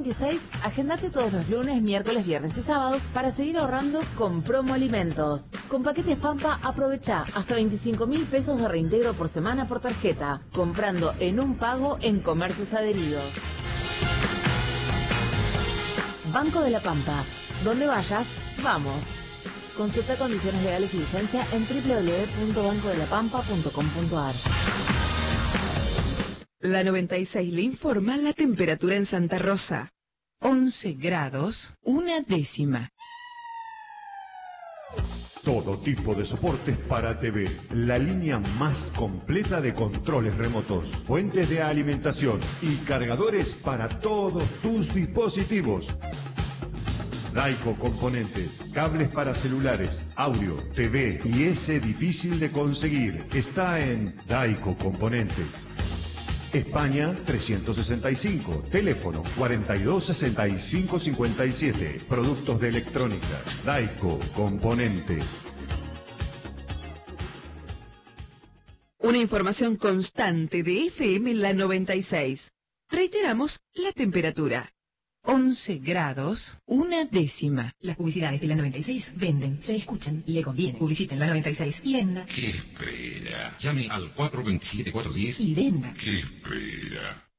26, agendate todos los lunes, miércoles, viernes y sábados para seguir ahorrando con Promo Alimentos. Con paquetes Pampa aprovecha hasta 25.000 pesos de reintegro por semana por tarjeta, comprando en un pago en comercios adheridos. Banco de la Pampa. Donde vayas, vamos. Consulta condiciones legales y vigencia en www.bancodelapampa.com.ar. La 96 le informa la temperatura en Santa Rosa. 11 grados, 1/10. Todo tipo de soportes para TV. La línea más completa de controles remotos, fuentes de alimentación y cargadores para todos tus dispositivos. Daico Componentes, cables para celulares, audio, TV y ese difícil de conseguir. Está en Daico Componentes. España 365, teléfono 426557, productos de electrónica, Daico Componentes. Una información constante de FM La 96. Reiteramos la temperatura. 11 grados, 1/10. Las publicidades de la 96 venden, se escuchan, le conviene. Publiciten la 96 y venda. ¿Qué espera? Llame al 427-410 y venda. ¿Qué espera?